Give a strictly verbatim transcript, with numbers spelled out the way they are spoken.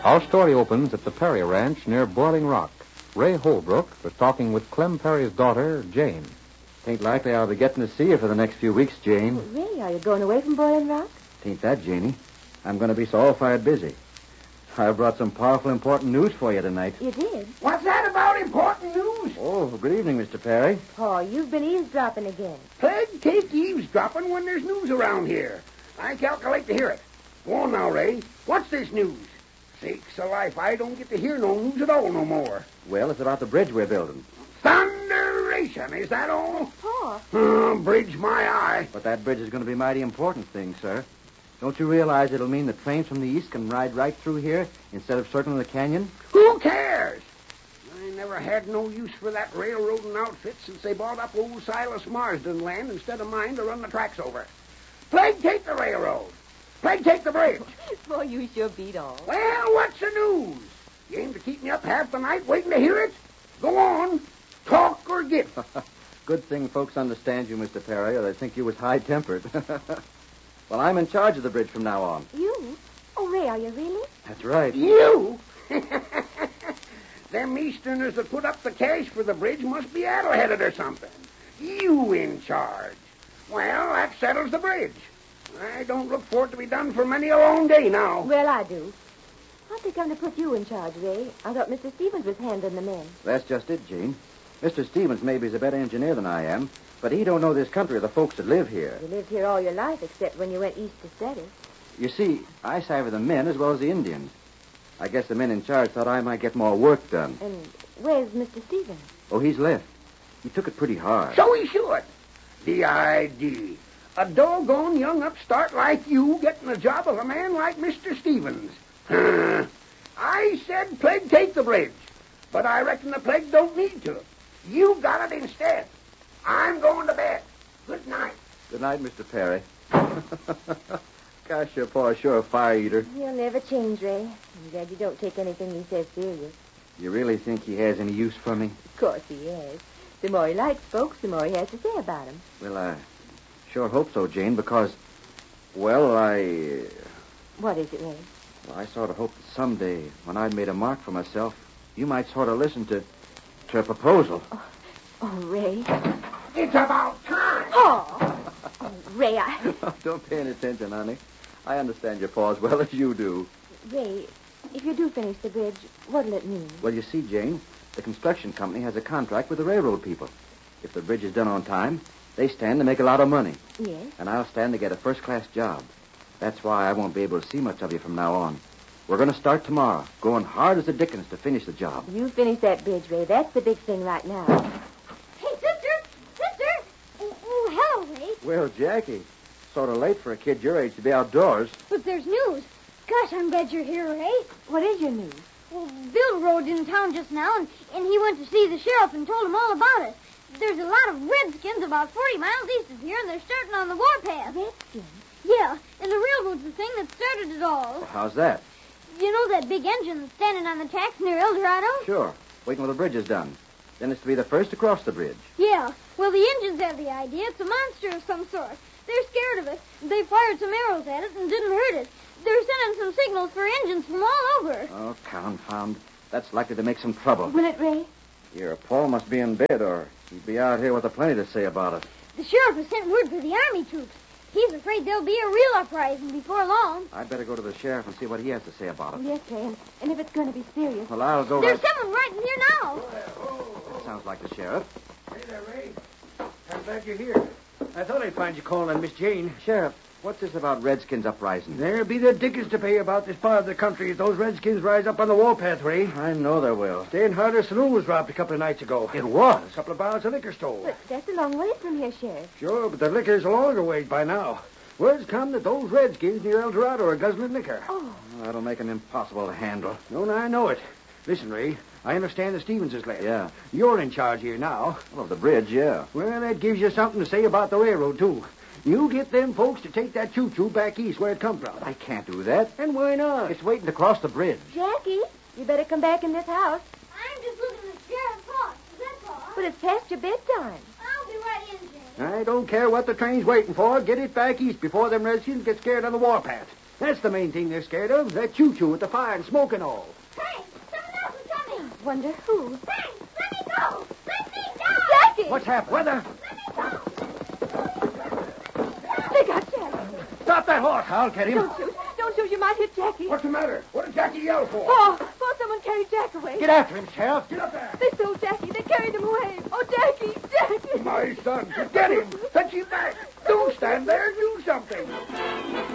Our story opens at the Perry Ranch near Boiling Rock. Ray Holbrook was talking with Clem Perry's daughter, Jane. Tain't likely I'll be getting to see you for the next few weeks, Jane. Oh, Ray, are you going away from Boiling Rock? Tain't that, Janie. I'm going to be so all-fired busy. I brought some powerful important news for you tonight. You did? What's that about important news? Oh, good evening, Mister Perry. Oh, you've been eavesdropping again. Plague take eavesdropping when there's news around here. I calculate to hear it. Go on now, Ray. What's this news? Sakes alive, I don't get to hear no news at all no more. Well, it's about the bridge we're building. Thunderation, is that all? Pa. Oh, bridge my eye. But that bridge is going to be a mighty important thing, sir. Don't you realize it'll mean the trains from the east can ride right through here instead of circling the canyon? Who cares? I never had no use for that railroading outfit since they bought up old Silas Marsden land instead of mine to run the tracks over. Plague take the railroad. Plague take the bridge. Boy, you sure beat all. Well, what's the news? You aim to keep me up half the night waiting to hear it? Go on. Talk or get. Good thing folks understand you, Mister Perry, or they'd think you was high-tempered. Well, I'm in charge of the bridge from now on. You? Oh, Ray, are you really? That's right. You? Them Easterners that put up the cash for the bridge must be addle-headed or something. You in charge. Well, that settles the bridge. I don't look for it to be done for many a long day now. Well, I do. How'd they come to put you in charge, Ray? I thought Mister Stevens was handling the men. That's just it, Gene. Mister Stevens maybe is a better engineer than I am, but he don't know this country or the folks that live here. You lived here all your life, except when you went east to study. You see, I savvy the men as well as the Indians. I guess the men in charge thought I might get more work done. And where's Mister Stevens? Oh, he's left. He took it pretty hard. So he should. The idea. A doggone young upstart like you getting the job of a man like Mister Stevens. I said plague take the bridge, but I reckon the plague don't need to. You got it instead. I'm going to bed. Good night. Good night, Mister Perry. Gosh, your pa's sure a fire eater. He'll never change, Ray. I'm glad you don't take anything he says serious. You really think he has any use for me? Of course he has. The more he likes folks, the more he has to say about them. Well, I sure hope so, Jane, because, well, I... What is it, Ray? Well, I sort of hope that someday, when I'd made a mark for myself, you might sort of listen to, to a proposal. Oh, oh Ray. It's about time. Oh, oh Ray, I... Don't pay any attention, honey. I understand your paw as well as you do. Ray, if you do finish the bridge, what'll it mean? Well, you see, Jane, the construction company has a contract with the railroad people. If the bridge is done on time, they stand to make a lot of money. Yes? And I'll stand to get a first-class job. That's why I won't be able to see much of you from now on. We're going to start tomorrow, going hard as the dickens to finish the job. You finish that bridge, Ray. That's the big thing right now. Hey, sister! Sister! Oh, oh hello, Ray. Well, Jackie, sort of late for a kid your age to be outdoors. But there's news. Gosh, I'm glad you're here, Ray. What is your news? Well, Bill rode in town just now, and, and he went to see the sheriff and told him all about it. There's a lot of redskins about forty miles east of here, and they're starting on the warpath. Redskins? Yeah, and the railroad's the thing that started it all. Well, how's that? You know that big engine that's standing on the tracks near El Dorado? Sure. Waiting till the bridge is done. Then it's to be the first to cross the bridge. Yeah, well, the Indians have the idea. It's a monster of some sort. They're scared of it. They fired some arrows at it and didn't hurt it. They're sending some signals for engines from all over. Oh, confound. That's likely to make some trouble. Will it, Ray? Your Paul must be in bed, or he'd be out here with a plenty to say about it. The sheriff has sent word for the army troops. He's afraid there'll be a real uprising before long. I'd better go to the sheriff and see what he has to say about it. Yes, Ray, and, and if it's going to be serious... Well, I'll go There's right... someone right in here now. That sounds like the sheriff. Hey there, Ray. I'm glad you're here. I thought I'd find you calling on Miss Jane. Sheriff, what's this about Redskins uprising? There'll be the dickens to pay about this part of the country if those Redskins rise up on the warpath, Ray. I know there will. Staying Harder Saloon was robbed a couple of nights ago. It was? A couple of barrels of liquor stole. But that's a long way from here, Sheriff. Sure, but the liquor's a longer ways by now. Word's come that those Redskins near El Dorado are guzzling liquor. Oh. Well, that'll make them impossible to handle. No, no, I know it. Listen, Ray, I understand the Stevens is left. Yeah. You're in charge here now. Well, of the bridge, yeah. Well, that gives you something to say about the railroad, too. You get them folks to take that choo-choo back east where it come from. I can't do that. And why not? It's waiting to cross the bridge. Jackie, you better come back in this house. I'm just looking at the sheriff's horse. That's all. But it's past your bedtime. I'll be right in, Jane. I don't care what the train's waiting for. Get it back east before them Redskins get scared on the warpath. That's the main thing they're scared of, that choo-choo with the fire and smoke and all. Hey, someone else is coming. Wonder who? Hey, let me go. Let me go. Jackie! What's happened? Weather! They got Jackie. Stop that horse. I'll get him. Don't shoot. Don't shoot. You might hit Jackie. What's the matter? What did Jackie yell for? Oh, oh, someone carried Jack away. Get after him, Sheriff. Get up there. They stole Jackie. They carried him away. Oh, Jackie, Jackie. My son, get him. Fetch him back. Don't stand there. Do something.